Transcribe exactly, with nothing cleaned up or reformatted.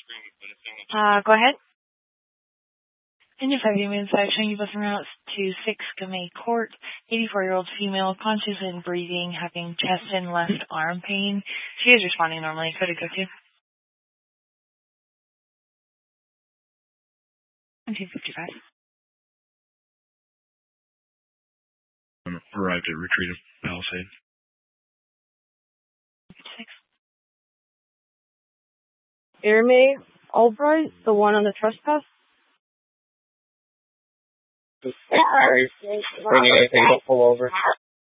Uh, go ahead. In your five minutes section, you bus routes to six Gamay Court, eighty-four-year-old female, conscious and breathing, having chest and left arm pain. She is responding normally. Could it go to? two fifty-five. Um, arrived at Retreat of Palisade. fifty-six. Airmaid Albright, the one on the trespass? Bringing anything to pull over.